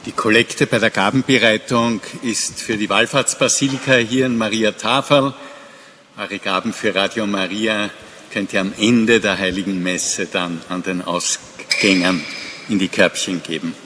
Die Kollekte bei der Gabenbereitung ist für die Wallfahrtsbasilika hier in Maria Tafel. Eure Gaben für Radio Maria könnt ihr am Ende der Heiligen Messe dann an den Ausgängen in die Körbchen geben.